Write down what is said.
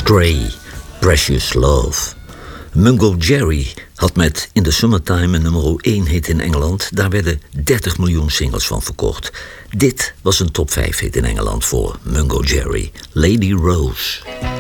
Stray, Precious Love. Mungo Jerry had met In the Summertime een nummer 1 hit in Engeland. Daar werden 30 miljoen singles van verkocht. Dit was een top 5 hit in Engeland voor Mungo Jerry, Lady Rose.